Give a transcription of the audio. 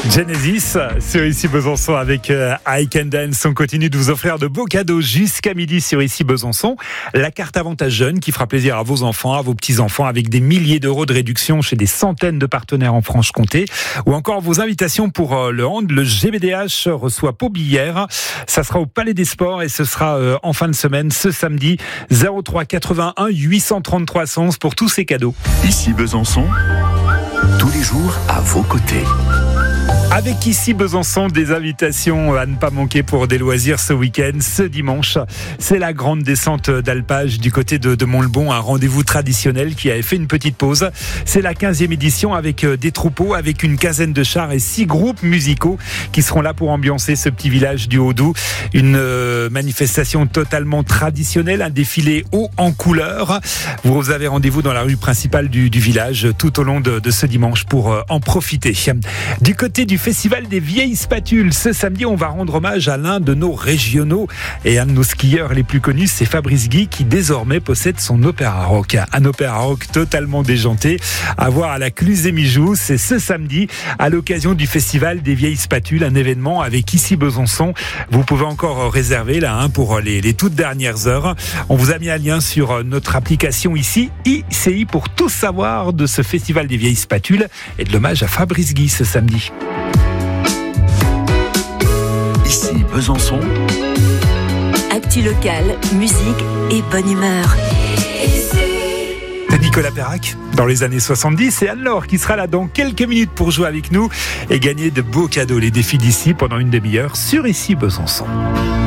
Genesis sur Ici Besançon avec I Can Dance. On continue de vous offrir de beaux cadeaux jusqu'à midi sur Ici Besançon. La carte avantage jeune qui fera plaisir à vos enfants, à vos petits-enfants, avec des milliers d'euros de réduction chez des centaines de partenaires en Franche-Comté. Ou encore vos invitations pour le hand. Le GBDH reçoit Paubilière. Ça sera au Palais des Sports et ce sera en fin de semaine, ce samedi. 03 81 833 111 pour tous ces cadeaux. Ici Besançon, tous les jours à vos côtés. Avec Ici Besançon, des invitations à ne pas manquer pour des loisirs ce week-end. Ce dimanche, c'est la grande descente d'alpage du côté de Montlebon, un rendez-vous traditionnel qui avait fait une petite pause. C'est la 15e édition avec des troupeaux, avec une quinzaine de chars et 6 groupes musicaux qui seront là pour ambiancer ce petit village du Haut-Doubs. Une manifestation totalement traditionnelle, un défilé haut en couleurs. Vous avez rendez-vous dans la rue principale du village tout au long de ce dimanche pour en profiter. Du côté du Festival des vieilles spatules, ce samedi, on va rendre hommage à l'un de nos régionaux et un de nos skieurs les plus connus, c'est Fabrice Guy qui désormais possède son opéra rock. Un opéra rock totalement déjanté à voir à la Cluse-et-Mijoux. C'est ce samedi à l'occasion du Festival des vieilles spatules, un événement avec Ici Besançon. Vous pouvez encore réserver là pour les toutes dernières heures. On vous a mis un lien sur notre application ici, ICI, pour tout savoir de ce Festival des vieilles spatules et de l'hommage à Fabrice Guy ce samedi. Ici Besançon, actu locale, musique et bonne humeur. C'est Nicolas Perrac dans les années 70 et Anne-Laure qui sera là dans quelques minutes pour jouer avec nous et gagner de beaux cadeaux. Les défis d'ici pendant une demi-heure sur Ici Besançon.